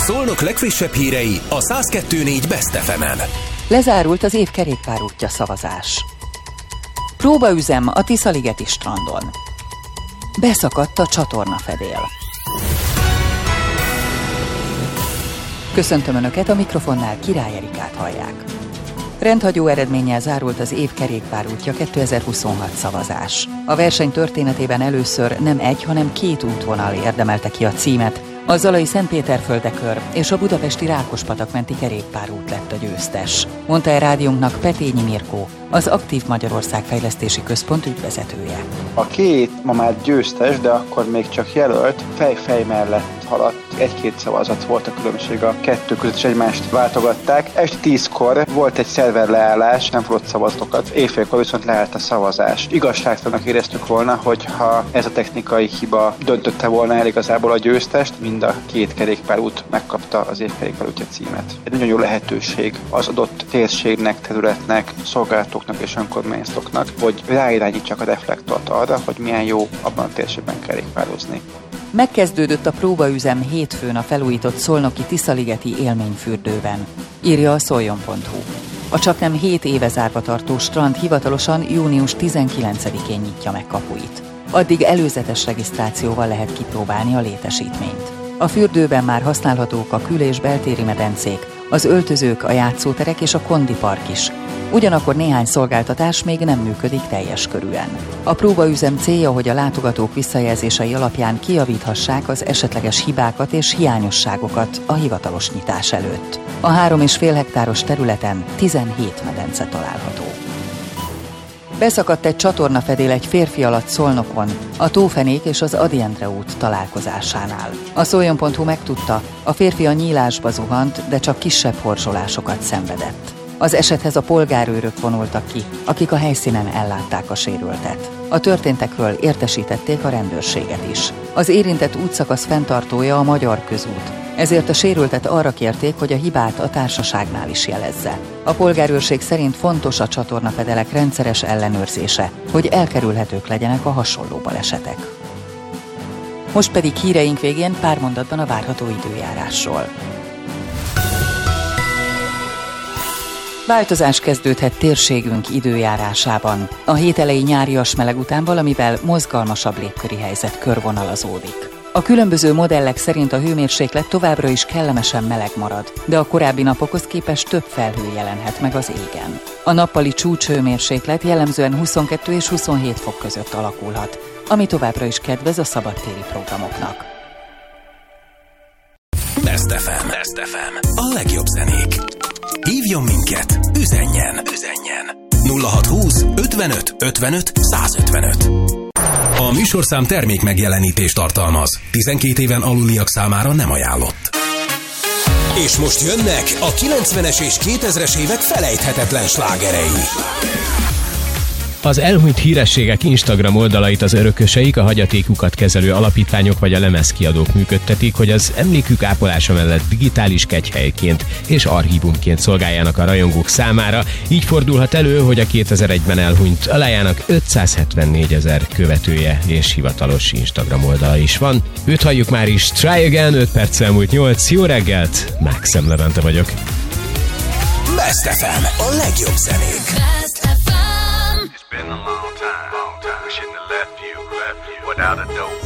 Szolnok legfrissebb hírei a 102.4 Best FM-en. Lezárult az év kerékpárútja szavazás. Próbaüzem a Tiszaligeti strandon. Beszakadt a csatornafedél. Köszöntöm Önöket, a mikrofonnál Király Erikát hallják. Rendhagyó eredménnyel zárult az év kerékpárútja 2026 szavazás. A verseny történetében először nem egy, hanem két útvonal érdemelte ki a címet. A zalai Szentpéterföldekör és a budapesti Rákospatak-menti kerékpárút lett a győztes. Mondta el rádiónknak Petényi Mirkó, az Aktív Magyarország Fejlesztési Központ ügyvezetője. A két ma már győztes, de akkor még csak jelölt, fej mellett haladt. Egy-két szavazat volt a különbség a kettő között, és egymást váltogatták. Este 10-kor volt egy szerverleállás, nem fogott szavazatokat. Éjfélkor viszont leállt a szavazás. Igazságtalannak éreztük volna, hogyha ez a technikai hiba döntötte volna el igazából a győztest, mind a két kerékpárút megkapta az év kerékpárútja címet. Egy nagyon jó lehetőség az adott térségnek, területnek, szolgálatóknak és önkormányzatoknak, hogy ráirányítsák a reflektort arra, hogy milyen jó abban a térségben kerékpározni. Megkezdődött a próbaüzem hétfőn a felújított szolnoki Tiszaligeti élményfürdőben, írja a szoljon.hu. A csaknem 7 éve zárva tartó strand hivatalosan június 19-én nyitja meg kapuit. Addig előzetes regisztrációval lehet kipróbálni a létesítményt. A fürdőben már használhatók a kül- és beltéri medencék, az öltözők, a játszóterek és a kondipark is. Ugyanakkor néhány szolgáltatás még nem működik teljes körűen. A próbaüzem célja, hogy a látogatók visszajelzései alapján kijavíthassák az esetleges hibákat és hiányosságokat a hivatalos nyitás előtt. A 3,5 hektáros területen 17 medence található. Beszakadt egy csatornafedél egy férfi alatt Szolnokon, a Tófenék és az Ady Endre út találkozásánál. A szoljon.hu megtudta, a férfi a nyílásba zuhant, de csak kisebb horzsolásokat szenvedett. Az esethez a polgárőrök vonultak ki, akik a helyszínen ellátták a sérültet. A történtekről értesítették a rendőrséget is. Az érintett útszakasz fenntartója a Magyar Közút, ezért a sérültet arra kérték, hogy a hibát a társaságnál is jelezze. A polgárőrség szerint fontos a csatornafedelek rendszeres ellenőrzése, hogy elkerülhetők legyenek a hasonló balesetek. Most pedig híreink végén pár mondatban a várható időjárásról. Változás kezdődhet térségünk időjárásában. A hét elejé nyárias meleg után valamivel mozgalmasabb légköri helyzet körvonalazódik. A különböző modellek szerint a hőmérséklet továbbra is kellemesen meleg marad, de a korábbi napokhoz képest több felhő jelenhet meg az égen. A nappali csúcshőmérséklet jellemzően 22 és 27 fok között alakulhat, ami továbbra is kedvez a szabadtéri programoknak. Best FM. Best FM. A legjobb zenék. Hívjon minket, üzenjen 0620 55 55 155. A műsorszám termék megjelenítést tartalmaz. 12 éven aluliak számára nem ajánlott. És most jönnek a 90-es és 2000-es évek felejthetetlen slágerei. Az elhunyt hírességek Instagram oldalait az örököseik, a hagyatékukat kezelő alapítványok vagy a lemezkiadók működtetik, hogy az emlékük ápolása mellett digitális kegyhelyként és archívumként szolgáljanak a rajongók számára. Így fordulhat elő, hogy a 2001-ben elhunyt alájának 574 000 követője és hivatalos Instagram oldala is van. Őt halljuk már is. Try Again, 5 perc elmúlt 8. Jó reggelt, Maxem Levente vagyok. Best FM, a legjobb zenék. Been a long time. We shouldn't have left you without a dope.